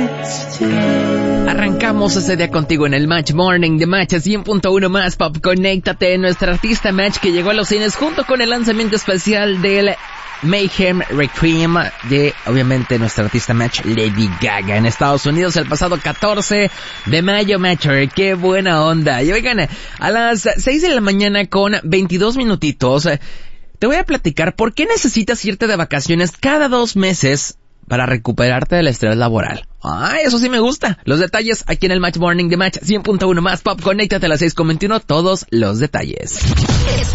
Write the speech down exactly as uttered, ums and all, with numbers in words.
Arrancamos ese día contigo en el Match Morning de Match cien punto uno más Pop. Conéctate, nuestra artista Match que llegó a los cines junto con el lanzamiento especial del Mayhem Requiem de, obviamente, nuestra artista Match, Lady Gaga, en Estados Unidos el pasado catorce de mayo. Matcher, qué buena onda. Y oigan, a las seis de la mañana con veintidós minutitos, te voy a platicar por qué necesitas irte de vacaciones cada dos meses para recuperarte del estrés laboral. Ah, eso sí me gusta. Los detalles aquí en el Match Morning de Match cien punto uno más Pop. Conéctate a las seis con veintiuno, todos los detalles.